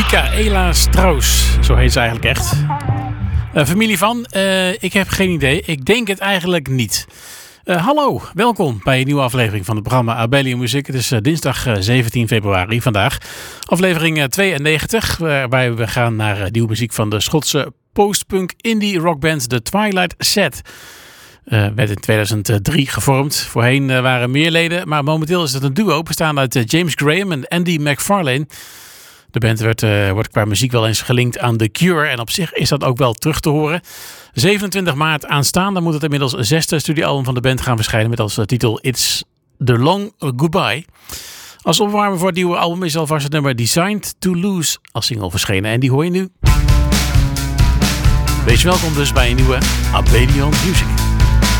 Michaela Strauss, zo heet ze eigenlijk echt. Familie van? Ik heb geen idee. Ik denk het eigenlijk niet. Hallo, welkom bij een nieuwe aflevering van het programma Abelian Music. Het is dinsdag 17 februari vandaag. Aflevering 92, waarbij we gaan naar nieuwe muziek van de Schotse post-punk indie rockband The Twilight Set. Werd in 2003 gevormd. Voorheen waren meer leden, maar momenteel is het een duo bestaande uit James Graham en Andy McFarlane. De band wordt qua muziek wel eens gelinkt aan The Cure en op zich is dat ook wel terug te horen. 27 maart aanstaande moet het inmiddels 6e studioalbum van de band gaan verschijnen met als titel It's the Long Goodbye. Als opwarmer voor het nieuwe album is alvast het nummer Designed to Lose als single verschenen en die hoor je nu. Wees welkom dus bij een nieuwe Abelian Music.